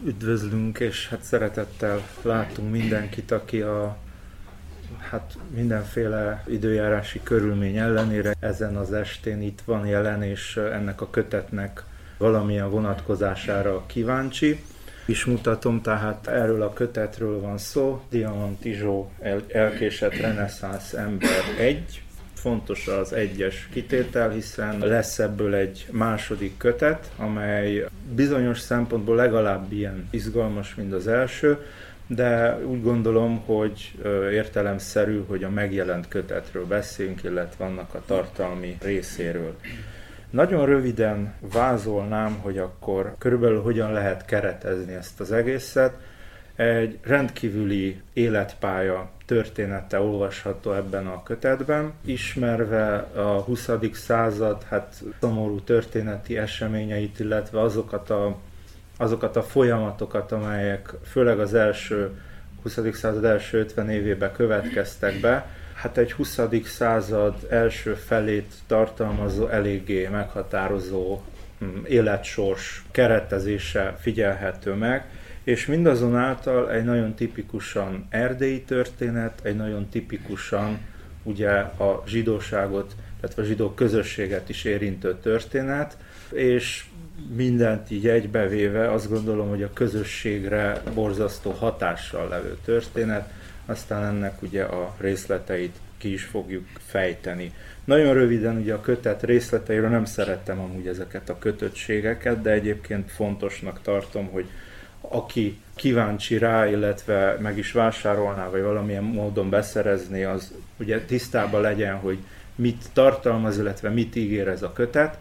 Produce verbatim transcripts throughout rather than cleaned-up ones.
üdvözlünk, és hát szeretettel látunk mindenkit, aki a hát mindenféle időjárási körülmény ellenére ezen az estén itt van jelen, és ennek a kötetnek valamilyen vonatkozására kíváncsi. És mutatom, tehát erről a kötetről van szó, Diamant Izsó el, elkésett reneszánsz ember egy. Fontos az egyes kitétel, hiszen lesz ebből egy második kötet, amely bizonyos szempontból legalább ilyen izgalmas, mint az első, de úgy gondolom, hogy értelemszerű, hogy a megjelent kötetről beszélünk, illetve annak a tartalmi részéről. Nagyon röviden vázolnám, hogy akkor körülbelül hogyan lehet keretezni ezt az egészet. Egy rendkívüli életpálya története olvasható ebben a kötetben, ismerve a huszadik század hát szomorú történeti eseményeit, illetve azokat a, azokat a folyamatokat, amelyek főleg az első huszadik század első ötven évében következtek be. Hát egy huszadik század első felét tartalmazó, eléggé meghatározó életsors keretezése figyelhető meg, és mindazonáltal egy nagyon tipikusan erdélyi történet, egy nagyon tipikusan ugye a zsidóságot, illetve a zsidó közösséget is érintő történet, és mindent így egybevéve azt gondolom, hogy a közösségre borzasztó hatással levő történet, aztán ennek ugye a részleteit ki is fogjuk fejteni. Nagyon röviden ugye a kötet részleteiről nem szerettem amúgy ezeket a kötöttségeket, de egyébként fontosnak tartom, hogy aki kíváncsi rá, illetve meg is vásárolná, vagy valamilyen módon beszerezné, az ugye tisztában legyen, hogy mit tartalmaz, illetve mit ígér ez a kötet.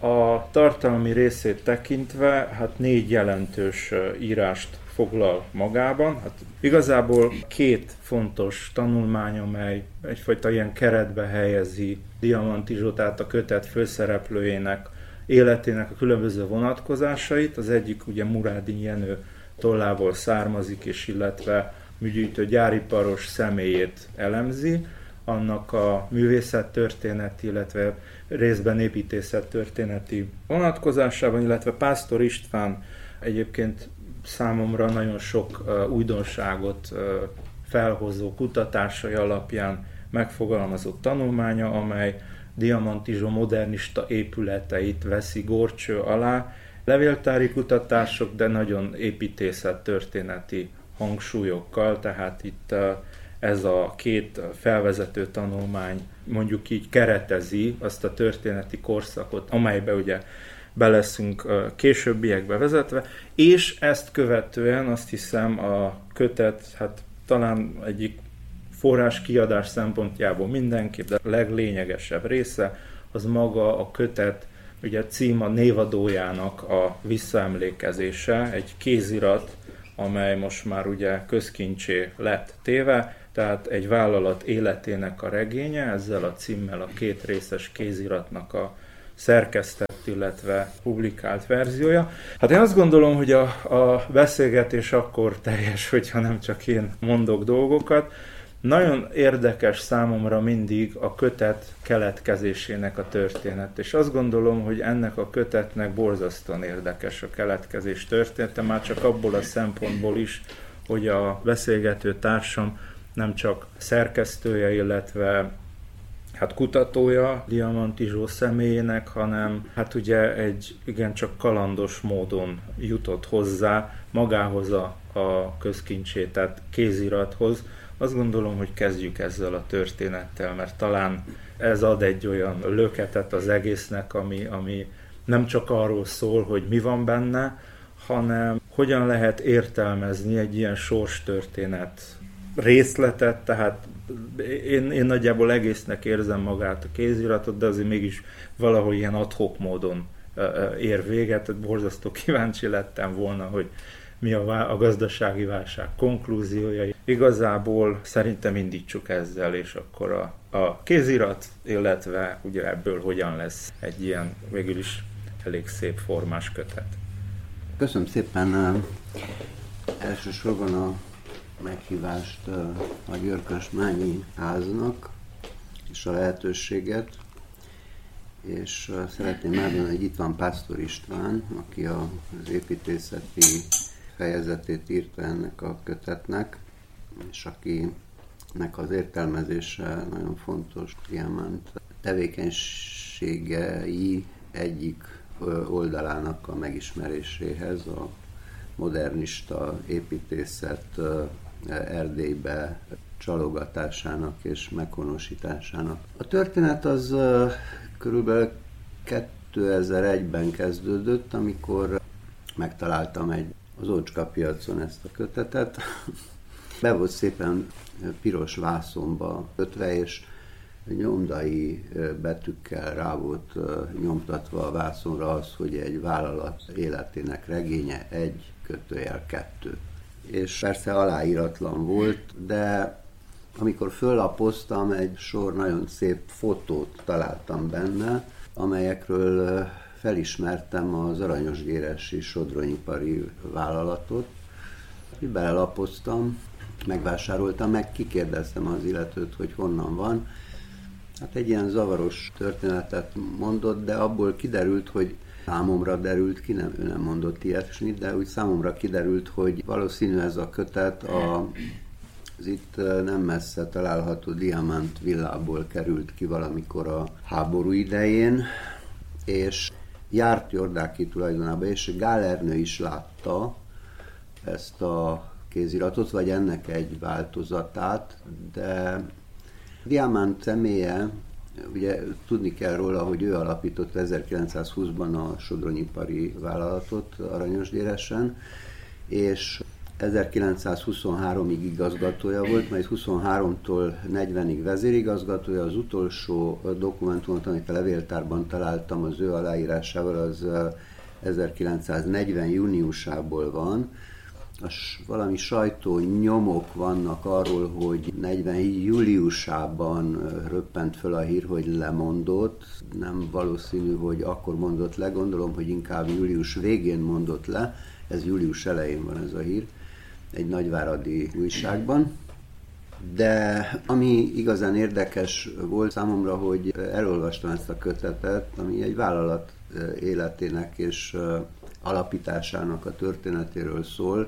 A tartalmi részét tekintve hát négy jelentős írást foglal magában. Hát igazából két fontos tanulmány, amely egyfajta ilyen keretbe helyezi Diamant Izsót, tehát a kötet főszereplőjének életének a különböző vonatkozásait. Az egyik ugye Murádin Jenő tollából származik, és illetve műgyűjtő gyáriparos személyét elemzi, annak a művészettörténeti, illetve részben építészettörténeti vonatkozásában, illetve Pásztor István egyébként számomra nagyon sok uh, újdonságot uh, felhozó kutatásai alapján megfogalmazott tanulmánya, amely Diamant Izsó modernista épületeit veszi górcső alá. Levéltári kutatások, de nagyon építészettörténeti hangsúlyokkal, tehát itt uh, ez a két felvezető tanulmány mondjuk így keretezi azt a történeti korszakot, amelybe ugye be leszünk későbbiekbe vezetve, és ezt követően azt hiszem a kötet, hát talán egyik forrás kiadás szempontjából mindenképp, de a leglényegesebb része az maga a kötet, ugye címa névadójának a visszaemlékezése, egy kézirat, amely most már ugye közkincsé lett téve, tehát egy vállalat életének a regénye, ezzel a címmel a két részes kéziratnak a szerkesztett, illetve publikált verziója. Hát én azt gondolom, hogy a, a beszélgetés akkor teljes, hogyha nem csak én mondok dolgokat. Nagyon érdekes számomra mindig a kötet keletkezésének a történet, és azt gondolom, hogy ennek a kötetnek borzasztóan érdekes a keletkezés története, már csak abból a szempontból is, hogy a beszélgető társam nem csak szerkesztője, illetve hát kutatója Diamant Izsó személyének, hanem hát ugye egy igencsak kalandos módon jutott hozzá magához a, a közkincsé, tehát kézirathoz. Azt gondolom, hogy kezdjük ezzel a történettel, mert talán ez ad egy olyan löketet az egésznek, ami, ami nem csak arról szól, hogy mi van benne, hanem hogyan lehet értelmezni egy ilyen sorstörténet részletet, tehát én, én nagyjából egésznek érzem magát a kéziratot, de azért mégis valahol ilyen ad hoc módon ér véget. Borzasztó kíváncsi lettem volna, hogy mi a, a gazdasági válság konklúziója. Igazából szerintem indítsuk ezzel, és akkor a, a kézirat, illetve ugye ebből hogyan lesz egy ilyen végül is elég szép formás kötet. Köszönöm szépen elsősorban a meghívást a Györkösmányi háznak és a lehetőséget, és szeretném elmondani, hogy itt van Pásztor István, aki az építészeti fejezetét írta ennek a kötetnek, és akinek az értelmezése nagyon fontos, Diamant tevékenységei egyik oldalának a megismeréséhez, a modernista építészet Erdélybe csalogatásának és meghonosításának. A történet az körülbelül kétezer-egyben kezdődött, amikor megtaláltam egy az Ócska piacon ezt a kötetet. Be volt szépen piros vászonba kötve, és nyomdai betűkkel rá volt nyomtatva a vászonra az, hogy egy vállalat életének regénye egy kötőjel kettő. És persze aláíratlan volt, de amikor föllapoztam, egy sor nagyon szép fotót találtam benne, amelyekről felismertem az aranyosgéresi sodronyipari vállalatot. Belelapoztam, megvásároltam, meg kikérdeztem az illetőt, hogy honnan van. Hát egy ilyen zavaros történetet mondott, de abból kiderült, hogy számomra derült ki, nem, ő nem mondott ilyesmit, de úgy számomra kiderült, hogy valószínű ez a kötet a, az itt nem messze található Diamant villából került ki valamikor a háború idején, és járt Jordáky tulajdonában, és Gál Ernő is látta ezt a kéziratot, vagy ennek egy változatát, de Diamant személye, ugye tudni kell róla, hogy ő alapított ezerkilencszázhúszban a sodronyipari vállalatot Aranyosgyéresen, és ezerkilencszázhuszonháromig igazgatója volt, majd huszonháromtól negyvenig vezérigazgatója. Az utolsó dokumentumot, amit a levéltárban találtam az ő aláírásával, az ezerkilencszáznegyven júniusából van. Valami sajtó nyomok vannak arról, hogy negyven júliusában röppent föl a hír, hogy lemondott. Nem valószínű, hogy akkor mondott le, gondolom, hogy inkább július végén mondott le. Ez július elején van ez a hír, egy nagyváradi újságban. De ami igazán érdekes volt számomra, hogy elolvastam ezt a kötetet, ami egy vállalat életének és alapításának a történetéről szól.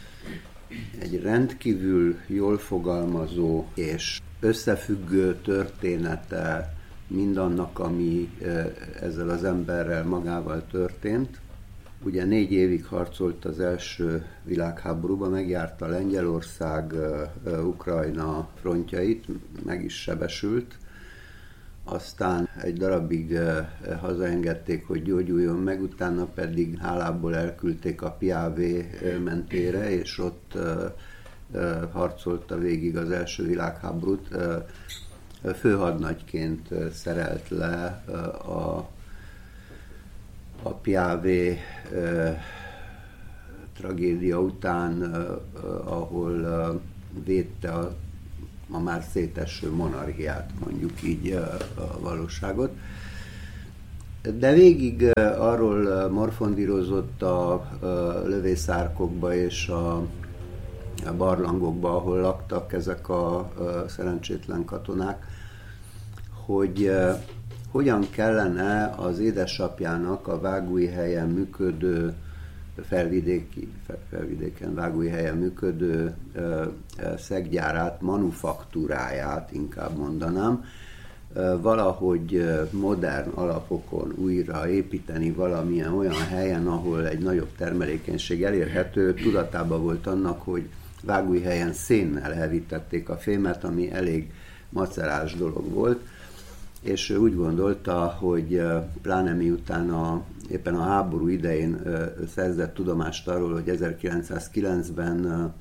Egy rendkívül jól fogalmazó és összefüggő története mindannak, ami ezzel az emberrel magával történt. Ugye négy évig harcolt az első világháborúban, megjárta Lengyelország, Ukrajna frontjait, meg is sebesült. Aztán egy darabig hazaengedték, hogy gyógyuljon meg, utána pedig hálából elküldték a Piavé mentére, és ott harcolta végig az első világháborút. Főhadnagyként szerelt le a, a Piavé tragédia után, ahol védte a ma már széteső monarchiát, mondjuk így a valóságot. De végig arról morfondírozott a lövészárkokba és a barlangokba, ahol laktak ezek a szerencsétlen katonák, hogy hogyan kellene az édesapjának a Vágújhelyen működő felvidéki, felvidéken Vágújhelyen működő szeggyárát, manufaktúráját inkább mondanám, valahogy modern alapokon újra építeni valamilyen olyan helyen, ahol egy nagyobb termelékenység elérhető. Tudatában volt annak, hogy Vágújhelyen szénnel hevítették a fémet, ami elég macerás dolog volt, és ő úgy gondolta, hogy pláne miután a, éppen a háború idején szerzett tudomást arról, hogy ezerkilencszázkilencben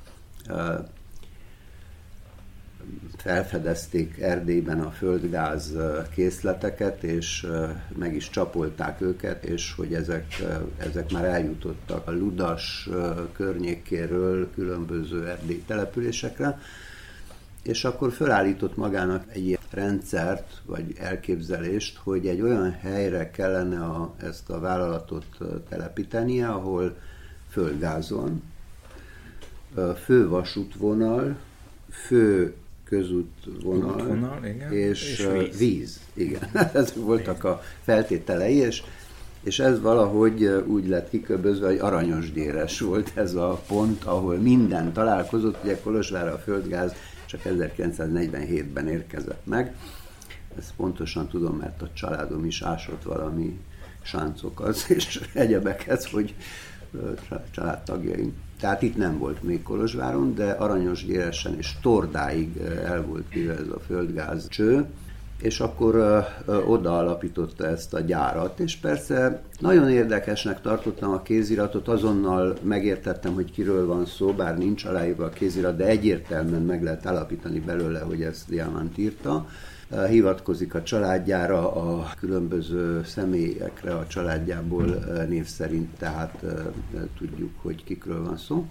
felfedezték Erdélyben a földgáz készleteket, és meg is csapolták őket, és hogy ezek, ezek már eljutottak a Ludas környékéről különböző erdélyi településekre, és akkor felállított magának egy ilyen rendszert, vagy elképzelést, hogy egy olyan helyre kellene a, ezt a vállalatot telepítenie, ahol földgázon, fő vasútvonal, fő közútvonal, Útvonal, igen. és, és víz. víz. Igen, ezek voltak a feltételei, és és ez valahogy úgy lett kiköbözve, hogy aranyosgyéres volt ez a pont, ahol minden találkozott. Ugye Kolozsvárra a földgáz csak ezerkilencszáznegyvenhétben érkezett meg. Ezt pontosan tudom, mert a családom is ásott valami sáncokat és egyebekhez, hogy családtagjaink. Tehát itt nem volt még Kolozsváron, de Aranyosgyéresen és Tordáig el volt kivel ez a földgáz cső, és akkor ö, ö, oda alapította ezt a gyárat, és persze nagyon érdekesnek tartottam a kéziratot, azonnal megértettem, hogy kiről van szó, bár nincs aláírva a kézirat, de egyértelműen meg lehet állapítani belőle, hogy ezt Diamant írta. Hivatkozik a családjára, a különböző személyekre a családjából név szerint, tehát tudjuk, hogy kikről van szó.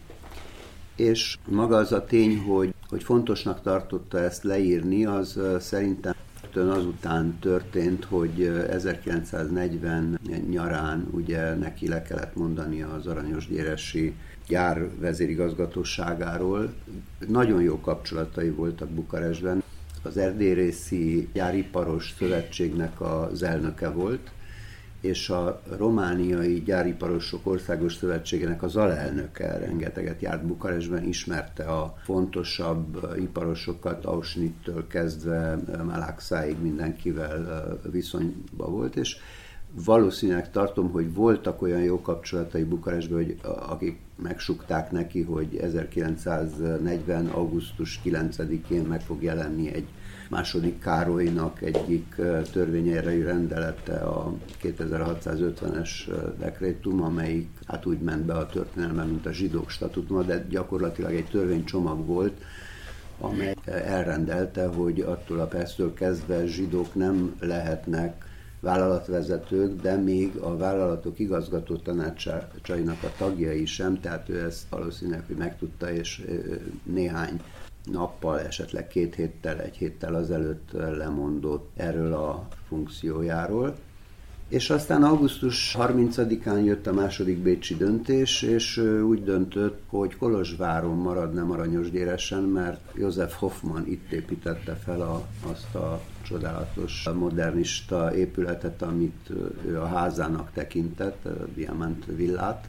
És maga az a tény, hogy, hogy fontosnak tartotta ezt leírni, az szerintem azután történt, hogy ezerkilencszáznegyven nyarán ugye neki le kellett mondani az aranyosgyéresi gyár vezérigazgatóságáról. Nagyon jó kapcsolatai voltak Bukarestben. Az Erdélyrészi Gyáriparos Szövetségnek az elnöke volt, és a Romániai Gyáriparosok Országos Szövetségének az alelnöke, rengeteget járt Bukarestben, ismerte a fontosabb iparosokat, Auschnittől kezdve Malaxáig mindenkivel viszonyban volt, és valószínűleg tartom, hogy voltak olyan jó kapcsolatai Bukarestben, hogy akik megsukták neki, hogy ezerkilencszáznegyven. augusztus kilencedikén meg fog jelenni egy második Károlynak egyik törvényerejű rendelete, a kétezer-hatszázötvenes dekrétum, amelyik hát úgy ment be a történelembe, mint a zsidók statutuma, de gyakorlatilag egy törvénycsomag volt, amely elrendelte, hogy attól a perctől kezdve zsidók nem lehetnek vállalatvezetők, de még a vállalatok igazgató tanácsainak a tagjai sem, tehát ő ezt valószínűleg, hogy megtudta, és néhány nappal, esetleg két héttel, egy héttel azelőtt lemondott erről a funkciójáról. És aztán augusztus harmincadikán jött a második bécsi döntés, és úgy döntött, hogy Kolozsváron marad, nem Aranyosgyéresen, mert József Hoffmann itt építette fel a, azt a csodálatos modernista épületet, amit ő a házának tekintett, a Diamant villát,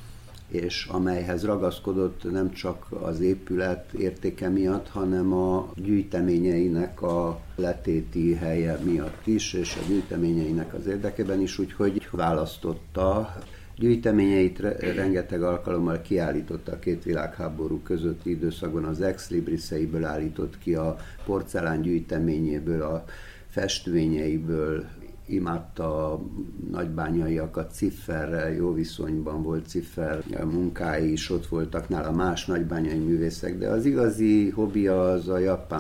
és amelyhez ragaszkodott nem csak az épület értéke miatt, hanem a gyűjteményeinek a letéti helye miatt is, és a gyűjteményeinek az érdekében is, úgyhogy választotta. Gyűjteményeit rengeteg alkalommal kiállította a két világháború közötti időszakban, az ex libriszeiből állított ki, a porcelán gyűjteményéből, a festvényeiből, imádta a nagybányaiakat, Cifferrel jó viszonyban volt, Ciffer munkái is ott voltak nála, más nagybányai művészek, de az igazi hobbija az a japán